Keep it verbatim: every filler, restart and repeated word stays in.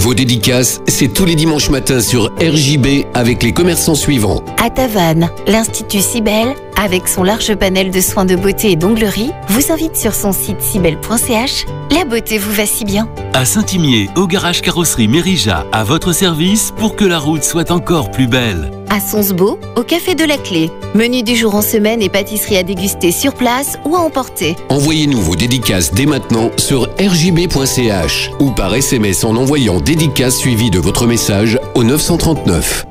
Vos dédicaces, c'est tous les dimanches matins sur R J B avec les commerçants suivants. À Tavannes, l'Institut Cybelle, avec son large panel de soins de beauté et d'onglerie, vous invite sur son site cybelle point c h. La beauté vous va si bien. À Saint-Imier, au garage carrosserie Mérija, à votre service pour que la route soit encore plus belle. À Sonsbeau, au Café de la Clé. Menu du jour en semaine et pâtisserie à déguster sur place ou à emporter. Envoyez-nous vos dédicaces dès maintenant sur R J B point C H ou par S M S en envoyant dédicace suivi de votre message au neuf cent trente-neuf.